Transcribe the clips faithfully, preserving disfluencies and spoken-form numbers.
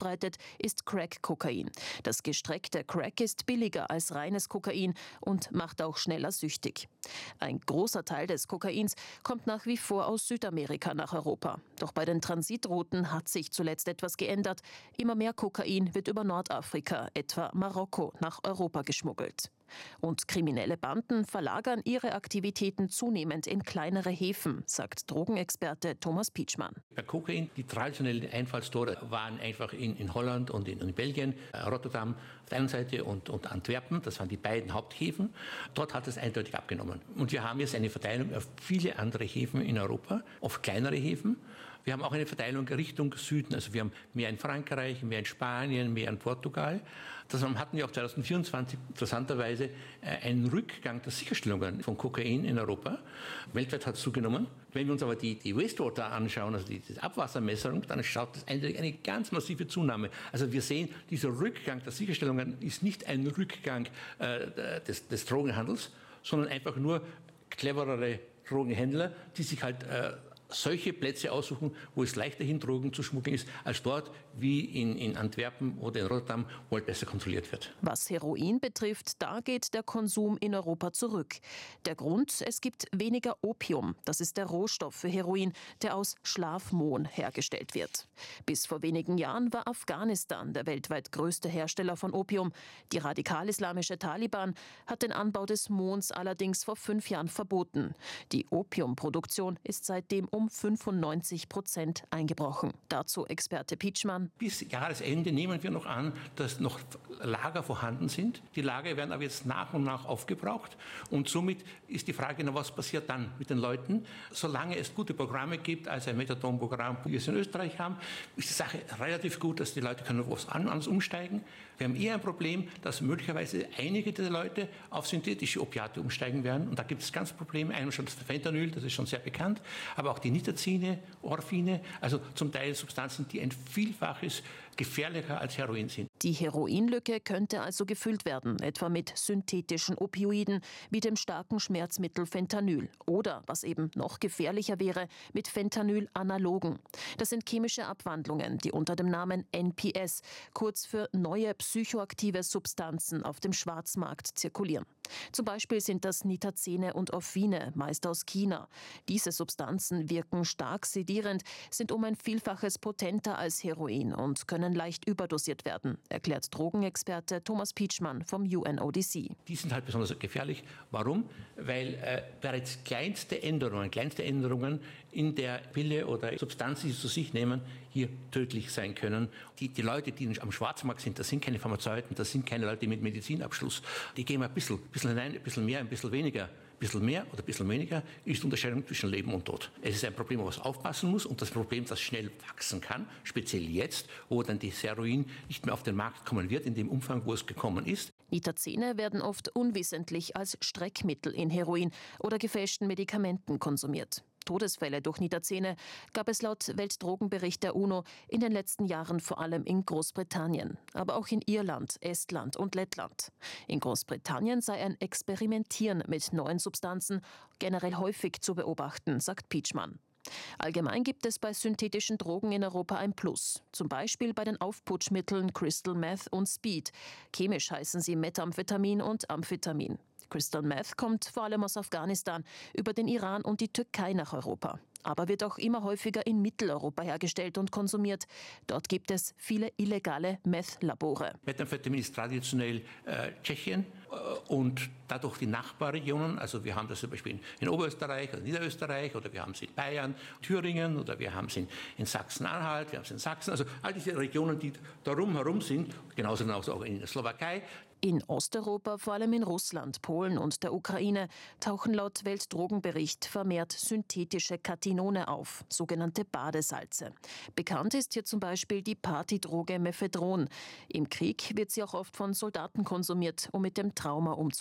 verbreitet, ist Crack-Kokain. Das gestreckte Crack ist billiger als reines Kokain und macht auch schneller süchtig. Ein großer Teil des Kokains kommt nach wie vor aus Südamerika nach Europa. Doch bei den Transitrouten hat sich zuletzt etwas geändert. Immer mehr Kokain wird über Nordafrika, etwa Marokko, nach Europa geschmuggelt. Und kriminelle Banden verlagern ihre Aktivitäten zunehmend in kleinere Häfen, sagt Drogenexperte Thomas Pietschmann. Bei Kokain, die traditionellen Einfallstore waren einfach in, in Holland und in, in Belgien, Rotterdam auf der einen Seite und, und Antwerpen, das waren die beiden Haupthäfen. Dort hat es eindeutig abgenommen. Und wir haben jetzt eine Verteilung auf viele andere Häfen in Europa, auf kleinere Häfen. Wir haben auch eine Verteilung Richtung Süden. Also wir haben mehr in Frankreich, mehr in Spanien, mehr in Portugal. Das hatten wir auch zwanzig vierundzwanzig interessanterweise einen Rückgang der Sicherstellungen von Kokain in Europa. Weltweit hat es zugenommen. Wenn wir uns aber die, die Wastewater anschauen, also die, die Abwassermessung, dann schaut das eindeutig eine ganz massive Zunahme. Also wir sehen, dieser Rückgang der Sicherstellungen ist nicht ein Rückgang äh, des, des Drogenhandels, sondern einfach nur cleverere Drogenhändler, die sich halt äh, solche Plätze aussuchen, wo es leichterhin Drogen zu schmuggeln ist, als dort wie in, in Antwerpen oder in Rotterdam, wo halt besser kontrolliert wird. Was Heroin betrifft, da geht der Konsum in Europa zurück. Der Grund, es gibt weniger Opium. Das ist der Rohstoff für Heroin, der aus Schlafmohn hergestellt wird. Bis vor wenigen Jahren war Afghanistan der weltweit größte Hersteller von Opium. Die radikal-islamische Taliban hat den Anbau des Mohns allerdings vor fünf Jahren verboten. Die Opiumproduktion ist seitdem um fünfundneunzig Prozent eingebrochen. Dazu Experte Pietschmann. Bis Jahresende nehmen wir noch an, dass noch Lager vorhanden sind. Die Lager werden aber jetzt nach und nach aufgebraucht. Und somit ist die Frage, was passiert dann mit den Leuten? Solange es gute Programme gibt, als ein Methadon-Programm, wie wir es in Österreich haben, ist die Sache relativ gut, dass die Leute können was anderes umsteigen. Wir haben eher ein Problem, dass möglicherweise einige der Leute auf synthetische Opiate umsteigen werden. Und da gibt es ganz Probleme. Einmal schon das Fentanyl, das ist schon sehr bekannt, aber auch die Nitazine, Orphine, also zum Teil Substanzen, die ein Vielfaches gefährlicher als Heroin sind. Die Heroinlücke könnte also gefüllt werden, etwa mit synthetischen Opioiden wie dem starken Schmerzmittel Fentanyl oder, was eben noch gefährlicher wäre, mit Fentanyl-Analogen. Das sind chemische Abwandlungen, die unter dem Namen N P S, kurz für neue psychoaktive Substanzen, auf dem Schwarzmarkt zirkulieren. Zum Beispiel sind das Nitazene und Orphine, meist aus China. Diese Substanzen wirken stark sedierend, sind um ein Vielfaches potenter als Heroin und können leicht überdosiert werden, erklärt Drogenexperte Thomas Pietschmann vom U N O D C. Die sind halt besonders gefährlich. Warum? Weil äh, bereits kleinste Änderungen, kleinste Änderungen in der Pille oder Substanz, die sie zu sich nehmen, hier tödlich sein können. Die, die Leute, die am Schwarzmarkt sind, das sind keine Pharmazeuten, das sind keine Leute mit Medizinabschluss. Die gehen mal ein bisschen, ein bisschen hinein, ein bisschen mehr, ein bisschen weniger. Ein bisschen mehr oder ein bisschen weniger ist die Unterscheidung zwischen Leben und Tod. Es ist ein Problem, auf das aufpassen muss und das Problem, das schnell wachsen kann, speziell jetzt, wo dann das Heroin nicht mehr auf den Markt kommen wird, in dem Umfang, wo es gekommen ist. Nitazene werden oft unwissentlich als Streckmittel in Heroin oder gefälschten Medikamenten konsumiert. Todesfälle durch Nitazene gab es laut Weltdrogenbericht der UNO in den letzten Jahren vor allem in Großbritannien, aber auch in Irland, Estland und Lettland. In Großbritannien sei ein Experimentieren mit neuen Substanzen generell häufig zu beobachten, sagt Pietschmann. Allgemein gibt es bei synthetischen Drogen in Europa ein Plus, zum Beispiel bei den Aufputschmitteln Crystal Meth und Speed. Chemisch heißen sie Methamphetamin und Amphetamin. Crystal Meth kommt vor allem aus Afghanistan, über den Iran und die Türkei nach Europa. Aber wird auch immer häufiger in Mitteleuropa hergestellt und konsumiert. Dort gibt es viele illegale Meth-Labore. Methamphetamin ist traditionell äh, Tschechien äh, und dadurch die Nachbarregionen. Also wir haben das zum Beispiel in, in Oberösterreich oder Niederösterreich oder wir haben es in Bayern, Thüringen oder wir haben es in, in Sachsen-Anhalt, wir haben es in Sachsen. Also all diese Regionen, die darum herum sind, genauso auch in der Slowakei. In Osteuropa, vor allem in Russland, Polen und der Ukraine, tauchen laut Weltdrogenbericht vermehrt synthetische Katinone auf, sogenannte Badesalze. Bekannt ist hier zum Beispiel die Partydroge Mephedron. Im Krieg wird sie auch oft von Soldaten konsumiert, um mit dem Trauma umzugehen.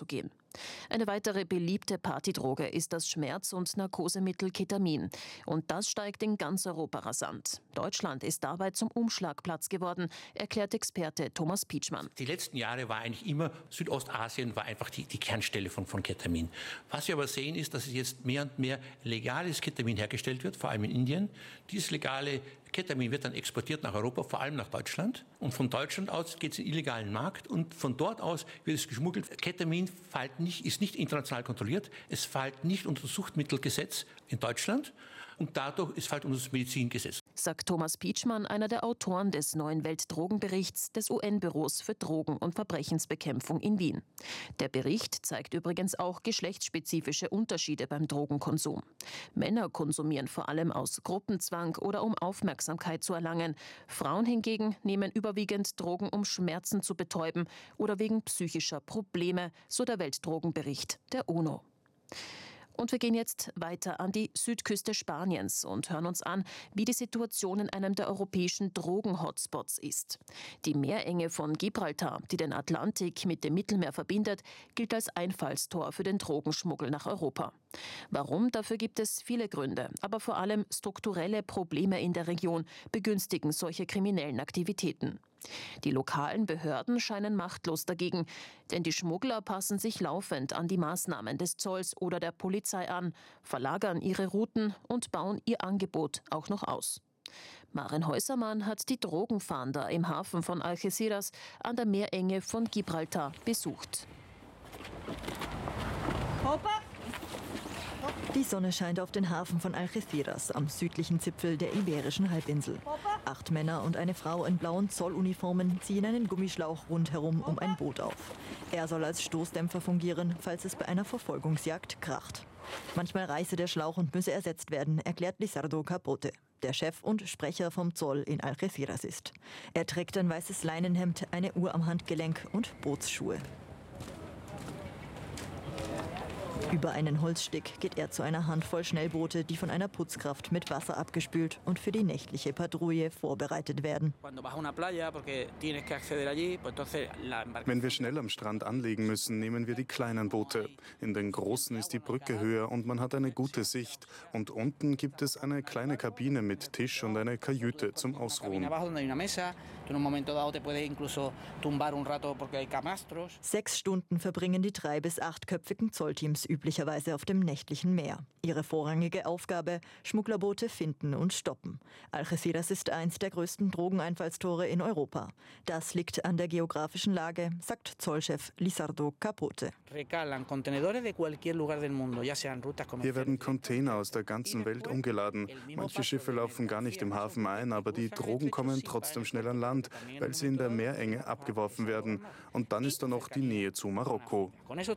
Eine weitere beliebte Partydroge ist das Schmerz- und Narkosemittel Ketamin. Und das steigt in ganz Europa rasant. Deutschland ist dabei zum Umschlagplatz geworden, erklärt Experte Thomas Pietschmann. Die letzten Jahre war eigentlich immer, Südostasien war einfach die, die Kernstelle von, von Ketamin. Was wir aber sehen, ist, dass es jetzt mehr und mehr legales Ketamin hergestellt wird, vor allem in Indien. Dieses legale Ketamin wird dann exportiert nach Europa, vor allem nach Deutschland. Und von Deutschland aus geht es in den illegalen Markt und von dort aus wird es geschmuggelt. Ketamin fällt nicht, ist nicht international kontrolliert. Es fällt nicht unter das Suchtmittelgesetz in Deutschland und dadurch es fällt unter das Medizingesetz. Sagt Thomas Pietschmann, einer der Autoren des neuen Weltdrogenberichts des U N-Büros für Drogen- und Verbrechensbekämpfung in Wien. Der Bericht zeigt übrigens auch geschlechtsspezifische Unterschiede beim Drogenkonsum. Männer konsumieren vor allem aus Gruppenzwang oder um Aufmerksamkeit zu erlangen. Frauen hingegen nehmen überwiegend Drogen, um Schmerzen zu betäuben oder wegen psychischer Probleme, so der Weltdrogenbericht der UNO. Und wir gehen jetzt weiter an die Südküste Spaniens und hören uns an, wie die Situation in einem der europäischen Drogen-Hotspots ist. Die Meerenge von Gibraltar, die den Atlantik mit dem Mittelmeer verbindet, gilt als Einfallstor für den Drogenschmuggel nach Europa. Warum? Dafür gibt es viele Gründe, aber vor allem strukturelle Probleme in der Region begünstigen solche kriminellen Aktivitäten. Die lokalen Behörden scheinen machtlos dagegen, denn die Schmuggler passen sich laufend an die Maßnahmen des Zolls oder der Polizei an, verlagern ihre Routen und bauen ihr Angebot auch noch aus. Maren Häusermann hat die Drogenfahnder im Hafen von Algeciras an der Meerenge von Gibraltar besucht. Opa! Die Sonne scheint auf den Hafen von Algeciras am südlichen Zipfel der Iberischen Halbinsel. Acht Männer und eine Frau in blauen Zolluniformen ziehen einen Gummischlauch rundherum um ein Boot auf. Er soll als Stoßdämpfer fungieren, falls es bei einer Verfolgungsjagd kracht. Manchmal reiße der Schlauch und müsse ersetzt werden, erklärt Lizardo Capote, der Chef und Sprecher vom Zoll in Algeciras ist. Er trägt ein weißes Leinenhemd, eine Uhr am Handgelenk und Bootsschuhe. Über einen Holzsteg geht er zu einer Handvoll Schnellboote, die von einer Putzkraft mit Wasser abgespült und für die nächtliche Patrouille vorbereitet werden. Wenn wir schnell am Strand anlegen müssen, nehmen wir die kleinen Boote. In den großen ist die Brücke höher und man hat eine gute Sicht. Und unten gibt es eine kleine Kabine mit Tisch und eine Kajüte zum Ausruhen. Sechs Stunden verbringen die drei- bis achtköpfigen Zollteams üblicherweise auf dem nächtlichen Meer. Ihre vorrangige Aufgabe: Schmugglerboote finden und stoppen. Algeciras ist eins der größten Drogeneinfallstore in Europa. Das liegt an der geografischen Lage, sagt Zollchef Lizardo Capote. Hier werden Container aus der ganzen Welt umgeladen. Manche Schiffe laufen gar nicht im Hafen ein, aber die Drogen kommen trotzdem schnell an Land, weil sie in der Meerenge abgeworfen werden. Und dann ist da noch die Nähe zu Marokko.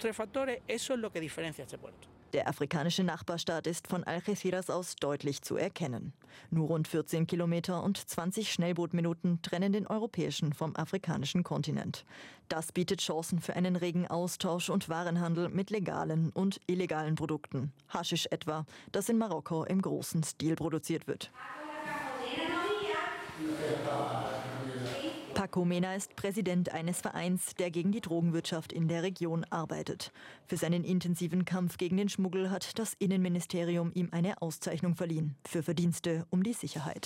Der afrikanische Nachbarstaat ist von Algeciras aus deutlich zu erkennen. Nur rund vierzehn Kilometer und zwanzig Schnellbootminuten trennen den europäischen vom afrikanischen Kontinent. Das bietet Chancen für einen regen Austausch und Warenhandel mit legalen und illegalen Produkten. Haschisch etwa, das in Marokko im großen Stil produziert wird. Paco Mena ist Präsident eines Vereins, der gegen die Drogenwirtschaft in der Region arbeitet. Für seinen intensiven Kampf gegen den Schmuggel hat das Innenministerium ihm eine Auszeichnung verliehen für Verdienste um die Sicherheit.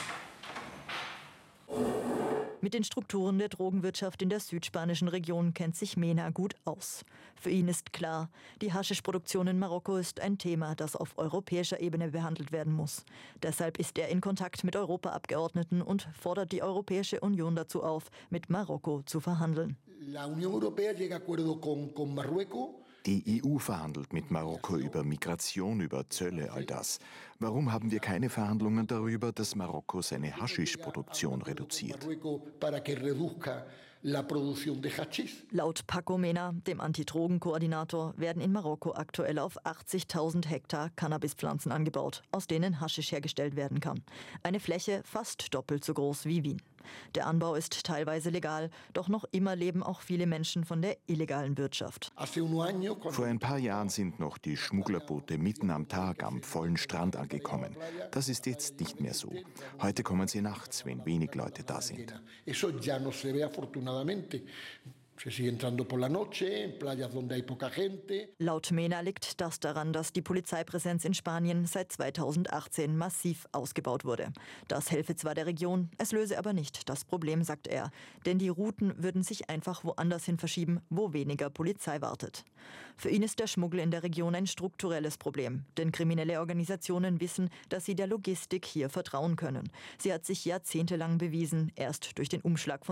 Mit den Strukturen der Drogenwirtschaft in der südspanischen Region kennt sich Mena gut aus. Für ihn ist klar, die Haschischproduktion in Marokko ist ein Thema, das auf europäischer Ebene behandelt werden muss. Deshalb ist er in Kontakt mit Europaabgeordneten und fordert die Europäische Union dazu auf, mit Marokko zu verhandeln. La Unión Europea llega a acuerdo con, con Marruecos. Die E U verhandelt mit Marokko über Migration, über Zölle, all das. Warum haben wir keine Verhandlungen darüber, dass Marokko seine Haschischproduktion reduziert? Laut Paco Mena, dem Antidrogenkoordinator, werden in Marokko aktuell auf achtzigtausend Hektar Cannabispflanzen angebaut, aus denen Haschisch hergestellt werden kann. Eine Fläche fast doppelt so groß wie Wien. Der Anbau ist teilweise legal, doch noch immer leben auch viele Menschen von der illegalen Wirtschaft. Vor ein paar Jahren sind noch die Schmugglerboote mitten am Tag am vollen Strand angekommen. Das ist jetzt nicht mehr so. Heute kommen sie nachts, wenn wenig Leute da sind. Laut MENA liegt das daran, dass die Polizeipräsenz in Spanien seit zweitausendachtzehn massiv ausgebaut wurde. Das helfe zwar der Region, es löse aber nicht das Problem, sagt er. Denn die Routen würden sich einfach woanders hin verschieben, wo weniger Polizei wartet. Für ihn ist der Schmuggel in der Region ein strukturelles Problem. Denn kriminelle Organisationen wissen, dass sie der Logistik hier vertrauen können. Sie hat sich jahrzehntelang bewiesen, erst durch den Umschlag von